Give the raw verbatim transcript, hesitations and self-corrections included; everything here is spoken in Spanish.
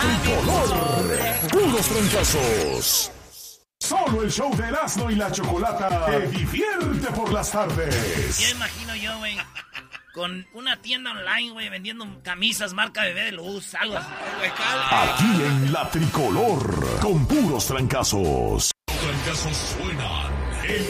tricolor. Puros trancazos. Solo el show de Erasmo y la Chocolata te divierte por las tardes. Yo imagino yo, güey, con una tienda online, güey, vendiendo camisas marca Bebé de Luz, algo así. Aquí en la tricolor, con puros trancazos. Trancazos suenan